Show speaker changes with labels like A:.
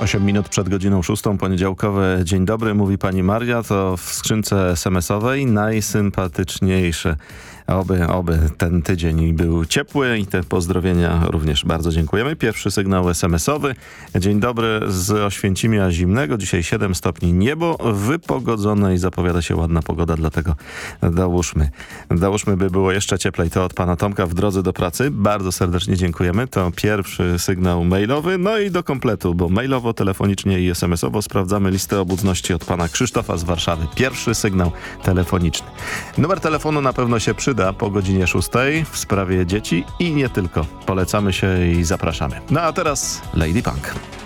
A: 8 minut przed godziną 6, poniedziałkowe dzień dobry, mówi pani Maria, to w skrzynce SMS-owej najsympatyczniejsze. Oby ten tydzień był ciepły i te pozdrowienia również bardzo dziękujemy. Pierwszy sygnał SMS-owy. Dzień dobry z Oświęcimia zimnego. Dzisiaj 7 stopni, niebo wypogodzone i zapowiada się ładna pogoda, dlatego dołóżmy, by było jeszcze cieplej. To od pana Tomka w drodze do pracy. Bardzo serdecznie dziękujemy. To pierwszy sygnał mailowy. No i do kompletu, bo mailowo, telefonicznie i SMS-owo sprawdzamy listę obudności od pana Krzysztofa z Warszawy. Pierwszy sygnał telefoniczny. Numer telefonu na pewno się przyda po godzinie 6 w sprawie dzieci i nie tylko. Polecamy się i zapraszamy. No a teraz Lady Punk.